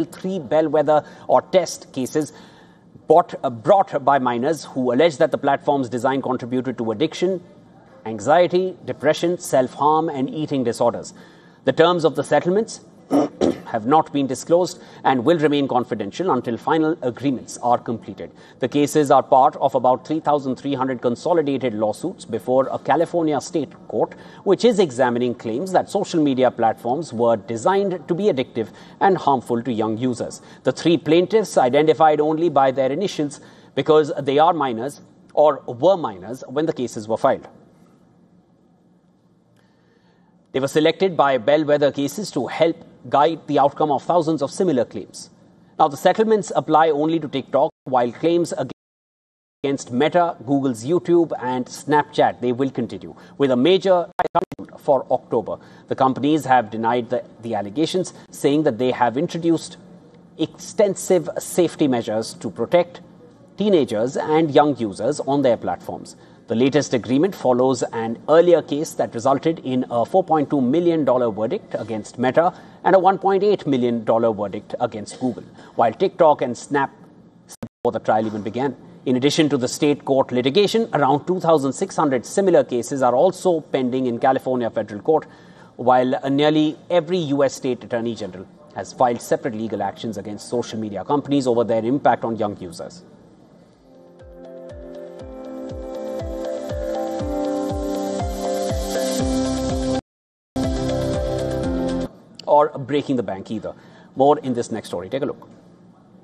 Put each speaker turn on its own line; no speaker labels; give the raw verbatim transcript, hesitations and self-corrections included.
three bellwether or test cases bought, uh, brought by minors who allege that the platform's design contributed to addiction, anxiety, depression, self-harm, and eating disorders. The terms of the settlements have not been disclosed and will remain confidential until final agreements are completed. The cases are part of about three thousand three hundred consolidated lawsuits before a California state court, which is examining claims that social media platforms were designed to be addictive and harmful to young users. The three plaintiffs, identified only by their initials because they are minors or were minors when the cases were filed. They were selected by bellwether cases to help guide the outcome of thousands of similar claims. Now, the settlements apply only to TikTok, while claims against Meta, Google's YouTube, and Snapchat, they will continue, with a major for October. The companies have denied the, the allegations, saying that they have introduced extensive safety measures to protect teenagers and young users on their platforms. The latest agreement follows an earlier case that resulted in a four point two million dollars verdict against Meta and a one point eight million dollars verdict against Google, while TikTok and Snap before the trial even began. In addition to the state court litigation, around two thousand six hundred similar cases are also pending in California federal court, while nearly every U S state attorney general has filed separate legal actions against social media companies over their impact on young users. Or breaking the bank either. More in this next story. Take a look.